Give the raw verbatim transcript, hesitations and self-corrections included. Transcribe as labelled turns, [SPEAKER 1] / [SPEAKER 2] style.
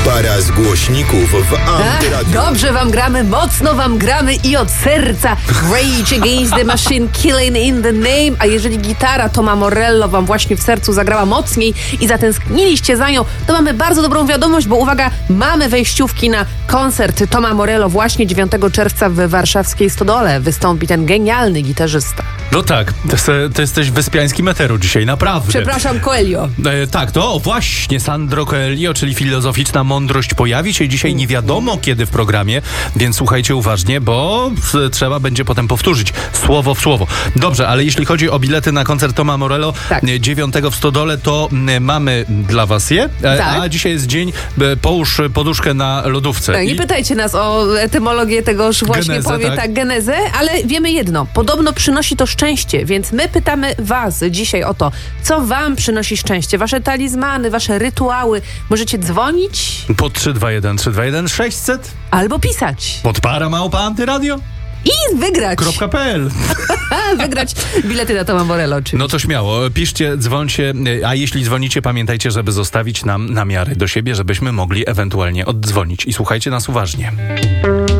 [SPEAKER 1] Para z głośników w Antyradiu.
[SPEAKER 2] Dobrze wam gramy, mocno wam gramy i od serca. Rage Against the Machine, Killing in the Name. A jeżeli gitara Toma Morello wam właśnie w sercu zagrała mocniej i zatęskniliście za nią, to mamy bardzo dobrą wiadomość, bo uwaga, mamy wejściówki na koncert Toma Morello właśnie dziewiątego czerwca w warszawskiej Stodole. Wystąpi ten genialny gitarzysta.
[SPEAKER 3] No tak, to, to jesteś wyspiańskim eteru dzisiaj, naprawdę.
[SPEAKER 2] Przepraszam, Coelho.
[SPEAKER 3] E, tak, to właśnie Sandro Coelho, czyli filozoficzna mądrość, pojawi się dzisiaj nie wiadomo kiedy w programie, więc słuchajcie uważnie, bo trzeba będzie potem powtórzyć słowo w słowo. Dobrze, ale jeśli chodzi o bilety na koncert Toma Morello
[SPEAKER 2] tak.
[SPEAKER 3] dziewiątego w Stodole, to mamy dla was je, e,
[SPEAKER 2] tak.
[SPEAKER 3] a dzisiaj jest dzień, e, połóż poduszkę na lodówce.
[SPEAKER 2] Tak, nie
[SPEAKER 3] I...
[SPEAKER 2] pytajcie nas o etymologię tegoż właśnie
[SPEAKER 3] genezę,
[SPEAKER 2] powie,
[SPEAKER 3] tak?
[SPEAKER 2] tak, genezę, ale wiemy jedno, podobno przynosi to szczęście, więc my pytamy was dzisiaj o to, co wam przynosi szczęście, wasze talizmany, wasze rytuały. Możecie dzwonić
[SPEAKER 3] Po trzy dwa jeden trzy dwa jeden sześćset
[SPEAKER 2] albo pisać
[SPEAKER 3] pod para małpa antyradio
[SPEAKER 2] i wygrać.
[SPEAKER 3] .pl
[SPEAKER 2] wygrać bilety na Toma Morello oczywiście.
[SPEAKER 3] No to śmiało, piszcie, dzwońcie, a jeśli dzwonicie, pamiętajcie, żeby zostawić nam namiary do siebie, żebyśmy mogli ewentualnie oddzwonić. I słuchajcie nas uważnie.